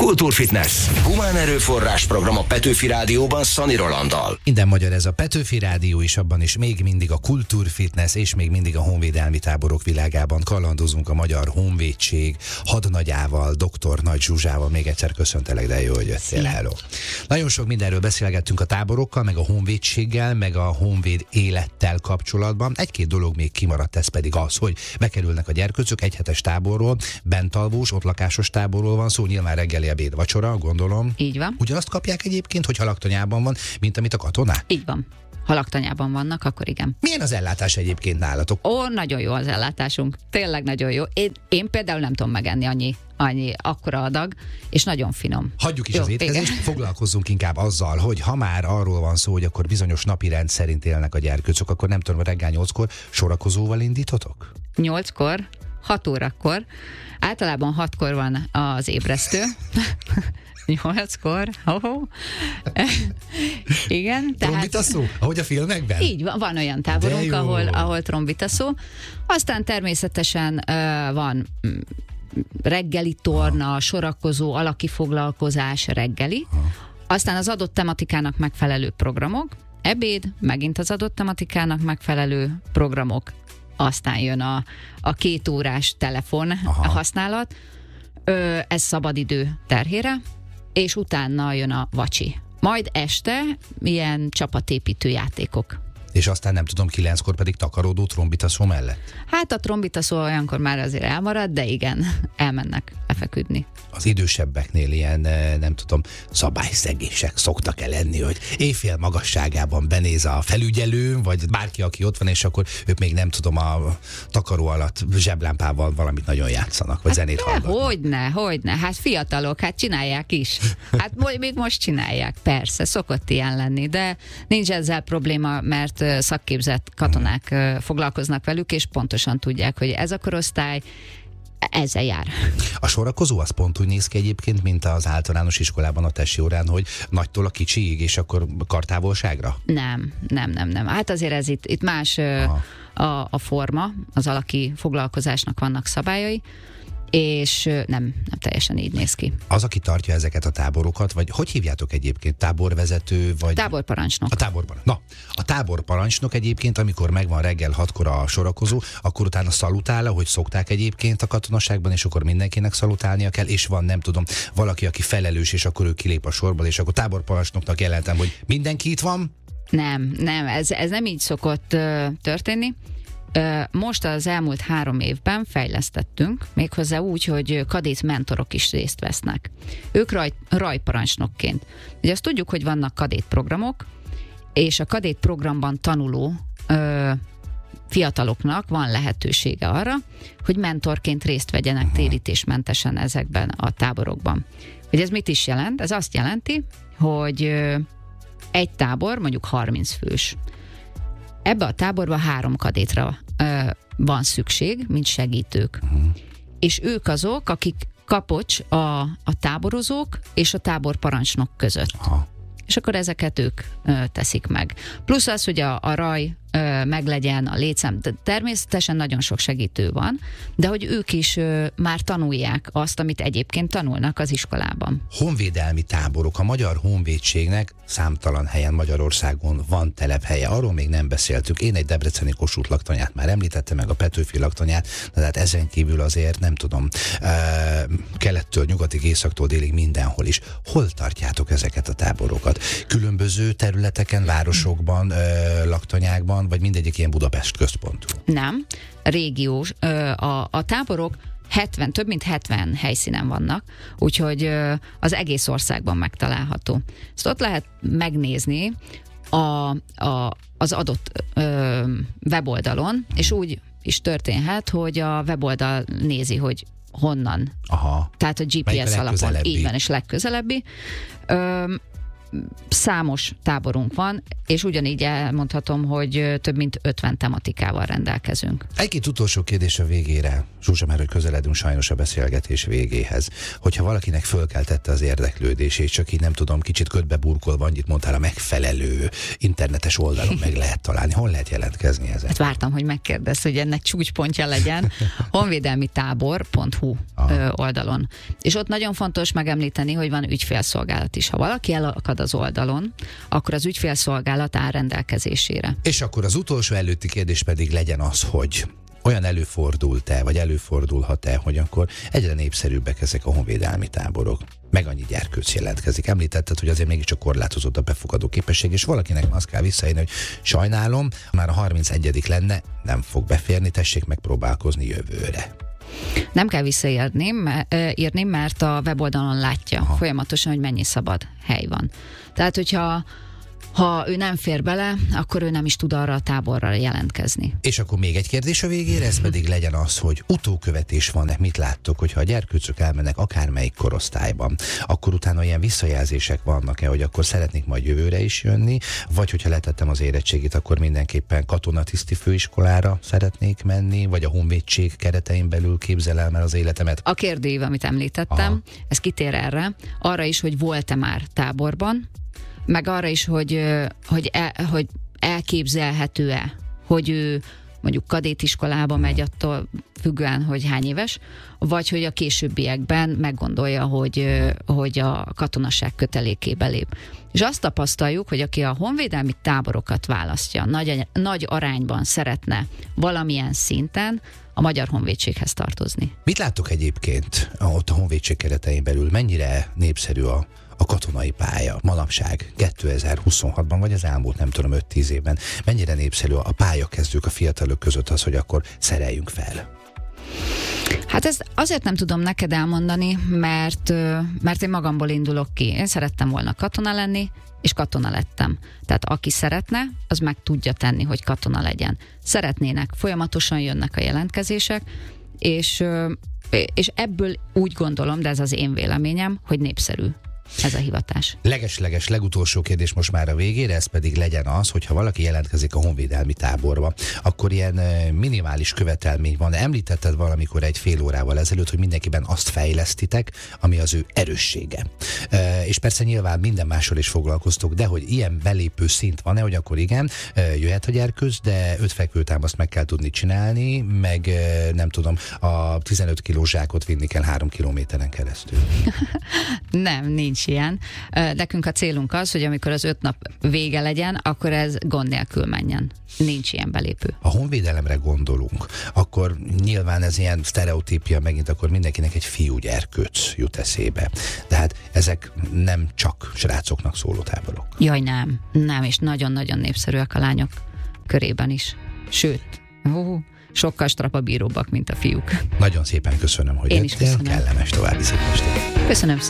Kultúrfitness. Humán erőforrás program a Petőfi Rádióban Szani Rolanddal. Minden magyar ez a Petőfi Rádió, és abban is még mindig a Kultúrfitness, és még mindig a honvédelmi táborok világában kalandozunk a Magyar Honvédség hadnagyával, dr. Nagy Zsuzsával. Még egyszer köszöntelek, de jó, hogy jöttél. Hello. Nagyon sok mindenről beszélgettünk a táborokkal, meg a honvédséggel, meg a honvéd élettel kapcsolatban. Egy-két dolog még kimaradt, ez pedig az, hogy bekerülnek a gyerkőcök egyhetes táborról, bentalvós, ott lakásos táborról van szó, nyilván reggeli, ebéd, vacsora, gondolom. Így van. Ugyanazt kapják egyébként, hogyha laktanyában van, mint amit a katonák? Így van. Ha laktanyában vannak, akkor igen. Milyen az ellátás egyébként nálatok? Ó, nagyon jó az ellátásunk. Tényleg nagyon jó. Én például nem tudom megenni annyi akkora adag, és nagyon finom. Hagyjuk is jó, az étkezést, foglalkozzunk inkább azzal, hogy ha már arról van szó, hogy akkor bizonyos napi rend szerint élnek a gyerkőcök, akkor nem tudom, reggel 8-kor sorakozóval indítotok? 8-kor, 6 órakor, általában 6-kor van az ébresztő. 8-kor, igen. Trombitaszó? Ahogy a filmekben? Így van olyan táborunk, ahol trombitaszó. Aztán természetesen van reggeli torna, sorakozó, alaki foglalkozás, reggeli. Aztán az adott tematikának megfelelő programok, ebéd, megint az adott tematikának megfelelő programok. Aztán jön a 2 órás telefon használat, ez szabadidő terhére, és utána jön a vacsi. Majd este ilyen csapatépítő játékok. És aztán nem tudom, 9-kor pedig takaródó trombitaszó mellett? Hát a trombitaszó olyankor már azért elmarad, de igen, elmennek lefeküdni. Az idősebbeknél ilyen, nem tudom, szabályszegések szoktak lenni, hogy éjfél magasságában benéz a felügyelő, vagy bárki, aki ott van, és akkor ők még nem tudom, a takaró alatt zseblámpával valamit nagyon játszanak, vagy zenét hallgatnak. Hogyne, hát fiatalok, hát csinálják is. Hát még most csinálják, persze, szokott ilyen lenni, de nincs ezzel probléma, mert szakképzett katonák foglalkoznak velük, és pontosan tudják, hogy ez a korosztály ezzel jár. A sorakozó az pont úgy néz ki egyébként, mint az általános iskolában a tesi órán, hogy nagytól a kicsiig, és akkor kartávolságra? Nem. Hát azért ez itt más a forma, az alaki foglalkozásnak vannak szabályai, és nem teljesen így néz ki. Az, aki tartja ezeket a táborokat, vagy hogy hívjátok egyébként? Táborvezető, vagy... Táborparancsnok. A táborparancsnok egyébként, amikor megvan reggel 6-kor a sorakozó, akkor utána szalutál, ahogy szokták egyébként a katonaságban, és akkor mindenkinek szalutálnia kell, és van, nem tudom, valaki, aki felelős, és akkor ő kilép a sorból, és akkor táborparancsnoknak jelentem, hogy mindenki itt van? Nem, ez nem így szokott történni. Most az elmúlt 3 évben fejlesztettünk, méghozzá úgy, hogy kadét mentorok is részt vesznek. Ők rajparancsnokként. Ugye azt tudjuk, hogy vannak kadét programok, és a kadét programban tanuló fiataloknak van lehetősége arra, hogy mentorként részt vegyenek térítésmentesen ezekben a táborokban. Hogy ez mit is jelent? Ez azt jelenti, hogy egy tábor mondjuk 30 fős. Ebbe a táborba 3 kadétra van szükség, mint segítők. És ők azok, akik kapocs a táborozók és a táborparancsnok között. És akkor ezeket ők teszik meg. Plusz az, hogy a raj meglegyen, a létszám, de természetesen nagyon sok segítő van, de hogy ők is már tanulják azt, amit egyébként tanulnak az iskolában. Honvédelmi táborok. A Magyar Honvédségnek számtalan helyen Magyarországon van telephelye. Arról még nem beszéltük. Én egy debreceni Kossuth laktanyát már említettem, meg a Petőfi laktanyát, de hát ezen kívül azért nem tudom, kelettől, nyugatig, északtól, délig mindenhol is. Hol tartjátok ezeket a táborokat? Különböző területeken, városokban, laktanyákban, vagy mindegyik ilyen Budapest központú? Nem. Régiós. A táborok több mint 70 helyszínen vannak, úgyhogy az egész országban megtalálható. Ezt ott lehet megnézni az adott weboldalon, és úgy is történhet, hogy a weboldal nézi, hogy honnan. Tehát a GPS alapon. Így van, és legközelebbi. számos táborunk van, és ugyanígy elmondhatom, hogy több mint 50 tematikával rendelkezünk. Egy-két utolsó kérdés a végére. Zsuzsa, már hogy közeledünk sajnos a beszélgetés végéhez. Hogyha valakinek fölkeltette az érdeklődését, csak így nem tudom, kicsit ködbe burkolva, annyit mondtál, a megfelelő internetes oldalon meg lehet találni. Hol lehet jelentkezni ezen? Hát vártam, hogy megkérdezz, hogy ennek csúcspontja legyen. honvédelmitábor.hu oldalon. És ott nagyon fontos megemlíteni, hogy van ügyfélszolgálat is. Ha valaki elakad az oldalon, akkor az ügyfélszolgálat áll rendelkezésére. És akkor az utolsó előtti kérdés pedig legyen az, hogy olyan előfordult-e, vagy előfordulhat-e, hogy akkor egyre népszerűbbek ezek a honvédelmi táborok? Meg annyi gyerkőc jelentkezik. Említetted, hogy azért mégiscsak korlátozott a befogadó képesség, és valakinek azt kell visszaírni, hogy sajnálom, már a 31. lenne, nem fog beférni, tessék megpróbálkozni jövőre. Nem kell visszaírni, mert a weboldalon látja folyamatosan, hogy mennyi szabad hely van. Tehát, hogyha ő nem fér bele, akkor ő nem is tud arra a táborra jelentkezni. És akkor még egy kérdés a végére, ez pedig legyen az, hogy utókövetés van-e, mit láttok, hogyha a gyerkőcök elmennek akármelyik korosztályban, akkor utána ilyen visszajelzések vannak-e, hogy akkor szeretnék majd jövőre is jönni, vagy hogyha letettem az érettségit, akkor mindenképpen katonatiszti főiskolára szeretnék menni, vagy a honvédség keretein belül képzelem el az életemet? A kérdőív, amit említettem, ez kitér arra is, hogy volt-e már táborban, meg arra is, hogy elképzelhető-e, hogy ő mondjuk kadétiskolába megy, attól függően, hogy hány éves, vagy hogy a későbbiekben meggondolja, hogy a katonaság kötelékébe lép. És azt tapasztaljuk, hogy aki a honvédelmi táborokat választja, nagy arányban szeretne valamilyen szinten a Magyar Honvédséghez tartozni. Mit láttok egyébként ott a honvédség keretein belül? Mennyire népszerű a katonai pálya manapság 2026-ban, vagy az elmúlt nem tudom 5-10 évben? Mennyire népszerű a pályakezdők, a fiatalok között az, hogy akkor szereljünk fel? Hát ezt azért nem tudom neked elmondani, mert én magamból indulok ki. Én szerettem volna katona lenni, és katona lettem. Tehát aki szeretne, az meg tudja tenni, hogy katona legyen. Szeretnének, folyamatosan jönnek a jelentkezések, és ebből úgy gondolom, de ez az én véleményem, hogy népszerű ez a hivatás. Leges legutolsó kérdés most már a végére, ez pedig legyen az, hogyha valaki jelentkezik a honvédelmi táborba, akkor ilyen minimális követelmény van. Említetted valamikor egy fél órával ezelőtt, hogy mindenkiben azt fejlesztitek, ami az ő erőssége. És persze nyilván minden mással is foglalkoztok, de hogy ilyen belépő szint van-e, hogy akkor igen, jöhet a gyerkőc, de 5 fekvőtámaszt meg kell tudni csinálni, meg nem tudom, a 15 kilós zsákot vinni kell 3 kilométeren keresztül. Nem, nincs ilyen. Nekünk a célunk az, hogy amikor az 5 nap vége legyen, akkor ez gond nélkül menjen. Nincs ilyen belépő. Ha honvédelemre gondolunk, akkor nyilván ez ilyen sztereotípia, megint akkor mindenkinek egy fiú gyerkőc jut eszébe. Tehát ezek nem csak srácoknak szóló táborok. Jaj, nem, és nagyon-nagyon népszerűek a lányok körében is. Sőt, sokkal strapabíróbbak, mint a fiúk. Nagyon szépen köszönöm, hogy jöttél. Kellemes további szép estét. Köszönöm.